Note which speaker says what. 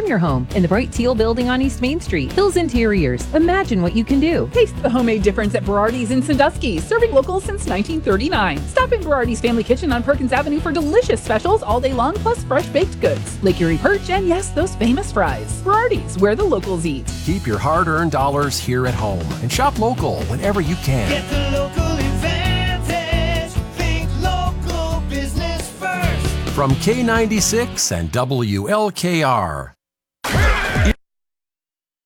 Speaker 1: Turn your home in the bright teal building on East Main Street. Hills Interiors. Imagine what you can do.
Speaker 2: Taste the homemade difference at Berardi's in Sandusky, serving local since 1939. Stop in Berardi's Family Kitchen on Perkins Avenue for delicious specials all day long, plus fresh baked goods, Lake Erie perch, and yes, those famous fries. Berardi's, where the locals eat.
Speaker 3: Keep your hard-earned dollars here at home and shop local whenever you can.
Speaker 4: Get the local advantage. Think local business first.
Speaker 3: From K96 and WLKR.